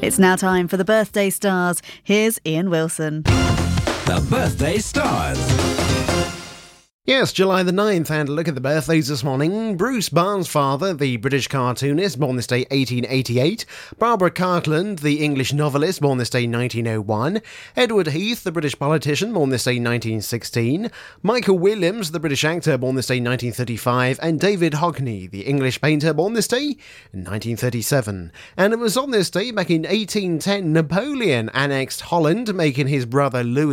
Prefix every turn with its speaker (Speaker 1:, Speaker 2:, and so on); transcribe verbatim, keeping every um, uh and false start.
Speaker 1: It's now time for the birthday stars. Here's Ian Wilson.
Speaker 2: The birthday stars.
Speaker 3: Yes, July the ninth, and look at the birthdays this morning. Bruce Barsfather, the British cartoonist, born this day eighteen eighty-eight. Barbara Cartland, the English novelist, born this day nineteen oh one. Edward Heath, the British politician, born this day nineteen sixteen. Michael Williams, the British actor, born this day nineteen thirty-five. And David Hockney, the English painter, born this day nineteen thirty-seven. And it was on this day, back in eighteen ten, Napoleon annexed Holland, making his brother Louis